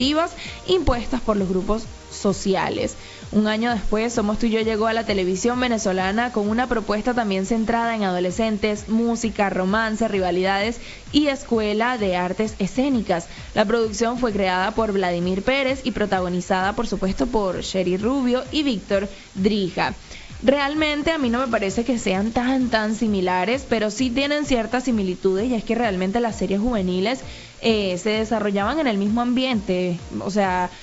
impuestas por los grupos sociales. Un año después, Somos Tú y Yo llegó a la televisión venezolana con una propuesta también centrada en adolescentes, música, romance, rivalidades y escuela de artes escénicas. La producción fue creada por Vladimir Pérez y protagonizada, por supuesto, por Sherry Rubio y Víctor Drija. Realmente a mí no me parece que sean tan similares, pero sí tienen ciertas similitudes, y es que realmente las series juveniles se desarrollaban en el mismo ambiente. O sea,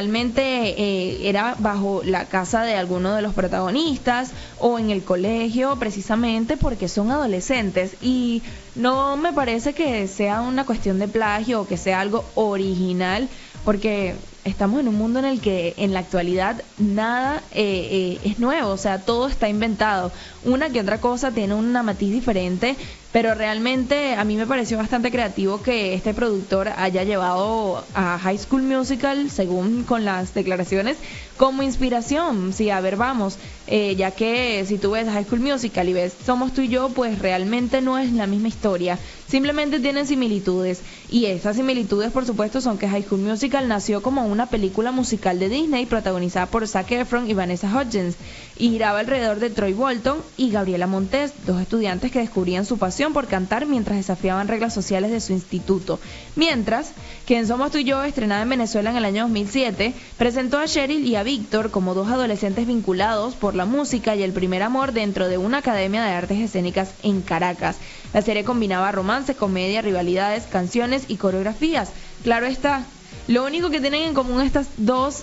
realmente era bajo la casa de alguno de los protagonistas o en el colegio, precisamente porque son adolescentes, y no me parece que sea una cuestión de plagio o que sea algo original, porque estamos en un mundo en el que en la actualidad nada es nuevo, o sea, todo está inventado. Una que otra cosa tiene una matiz diferente, pero realmente a mí me pareció bastante creativo que este productor haya llevado a High School Musical, según con las declaraciones, como inspiración. Sí, a ver, vamos, ya que si tú ves High School Musical y ves Somos Tú y Yo, pues realmente no es la misma historia, simplemente tienen similitudes, y esas similitudes, por supuesto, son que High School Musical nació como una película musical de Disney protagonizada por Zac Efron y Vanessa Hudgens, y giraba alrededor de Troy Bolton y Gabriela Montez, dos estudiantes que descubrían su pasión por cantar mientras desafiaban reglas sociales de su instituto. Mientras que en Somos Tú y Yo, estrenada en Venezuela en el año 2007, presentó a Cheryl y a Víctor como dos adolescentes vinculados por la música y el primer amor dentro de una academia de artes escénicas en Caracas. La serie combinaba romance, comedia, rivalidades, canciones y coreografías. Claro está, lo único que tienen en común estas dos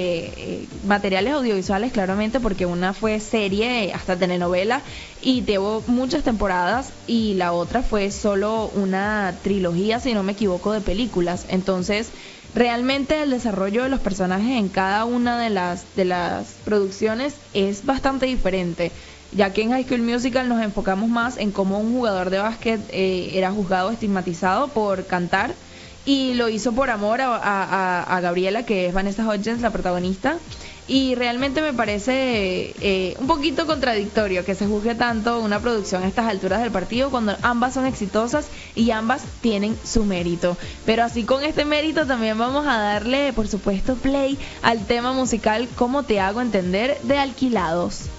materiales audiovisuales, claramente, porque una fue serie, hasta telenovela, y tuvo muchas temporadas, y la otra fue solo una trilogía, si no me equivoco, de películas. Entonces, realmente el desarrollo de los personajes en cada una de las producciones es bastante diferente, ya que en High School Musical nos enfocamos más en cómo un jugador de básquet era juzgado, estigmatizado por cantar, y lo hizo por amor a Gabriela, que es Vanessa Hudgens, la protagonista. Y realmente me parece un poquito contradictorio que se juzgue tanto una producción a estas alturas del partido, cuando ambas son exitosas y ambas tienen su mérito. Pero así, con este mérito, también vamos a darle, por supuesto, play al tema musical "Cómo te hago entender" de Alquilados.